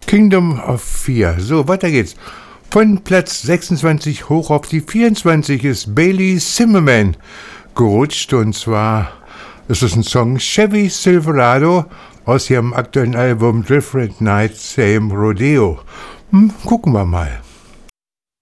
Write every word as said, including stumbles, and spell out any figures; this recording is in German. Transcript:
Kingdom of Fear. So, weiter geht's. Von Platz sechsundzwanzig hoch auf die vierundzwanzig ist Bailey Zimmerman gerutscht. Und zwar ist es ein Song Chevy Silverado aus ihrem aktuellen Album Different Nights, Same Rodeo. Hm, gucken wir mal.